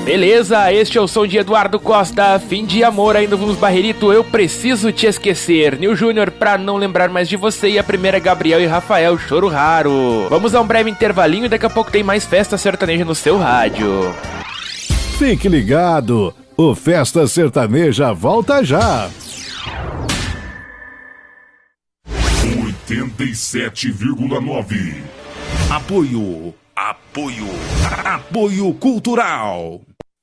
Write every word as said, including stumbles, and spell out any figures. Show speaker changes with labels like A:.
A: Beleza, este é o som de Eduardo Costa, Fim de Amor, ainda vamos Barrerito, Eu Preciso Te Esquecer, Nil Júnior, Pra Não Lembrar Mais de Você, e a primeira Gabriel e Rafael, Choro Raro. Vamos a um breve intervalinho e daqui a pouco tem mais Festa Sertaneja no seu rádio.
B: Fique ligado, o Festa Sertaneja volta já.
C: oitenta e sete vírgula nove.
D: Apoio, apoio, apoio cultural.